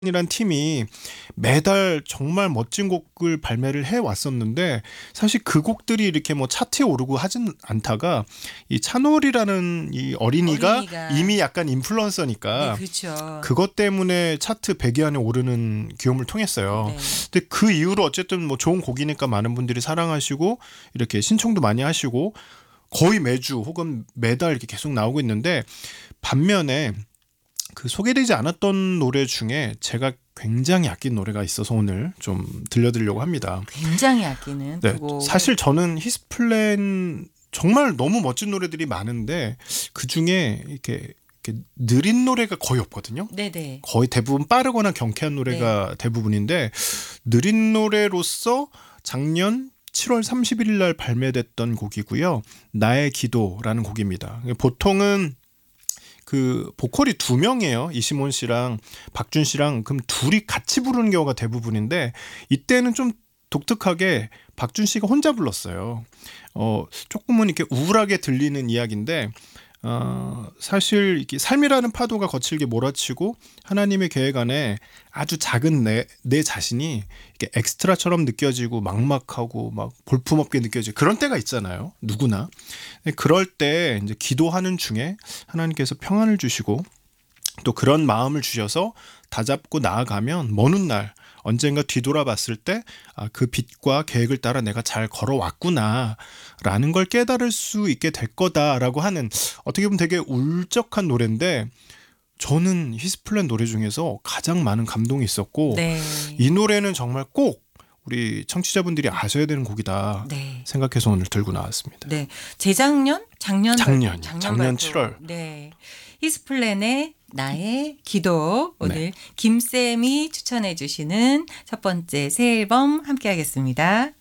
이란 팀이 매달 정말 멋진 곡을 발매를 해 왔었는데 사실 그 곡들이 이렇게 뭐 차트에 오르고 하진 않다가 이 차놀이라는 이 어린이가 이미 약간 인플루언서니까 네, 그렇죠. 그것 때문에 차트 100위 안에 오르는 귀여움을 통했어요. 네. 근데 그 이후로 어쨌든 뭐 좋은 곡이니까 많은 분들이 사랑하시고 이렇게 신청도 많이 하시고 거의 매주 혹은 매달 이렇게 계속 나오고 있는데 반면에 그 소개되지 않았던 노래 중에 제가 굉장히 아낀 노래가 있어서 오늘 좀 들려드리려고 합니다. 굉장히 아끼는 네, 두 곡. 사실 저는 히스플랜 정말 너무 멋진 노래들이 많은데 그 중에 이렇게 느린 노래가 거의 없거든요. 네네. 거의 대부분 빠르거나 경쾌한 노래가 대부분인데 느린 노래로서 작년 7월 31일 날 발매됐던 곡이고요. 나의 기도라는 곡입니다. 보통은 그 보컬이 두 명이에요. 이시몬 씨랑 박준 씨랑 그럼 둘이 같이 부르는 경우가 대부분인데 이때는 좀 독특하게 박준 씨가 혼자 불렀어요. 조금은 이렇게 우울하게 들리는 이야기인데 사실 이렇게 삶이라는 파도가 거칠게 몰아치고 하나님의 계획 안에 아주 작은 내 자신이 이렇게 엑스트라처럼 느껴지고 막막하고 막 볼품없게 느껴지고 그런 때가 있잖아요. 누구나. 그럴 때 이제 기도하는 중에 하나님께서 평안을 주시고 또 그런 마음을 주셔서 다잡고 나아가면 먼 훗날 언젠가 뒤돌아봤을 때 그 빛과 계획을 따라 내가 잘 걸어왔구나 라는 걸 깨달을 수 있게 될 거다라고 하는 어떻게 보면 되게 울적한 노래인데 저는 히스플랜 노래 중에서 가장 많은 감동이 있었고 네. 이 노래는 정말 꼭 우리 청취자분들이 아셔야 되는 곡이다 네. 생각해서 오늘 들고 나왔습니다. 네. 재작년? 작년 7월. 네. 히스플랜의 나의 기도. 오늘 김쌤이 추천해 주시는 첫 번째 새 앨범 함께 하겠습니다.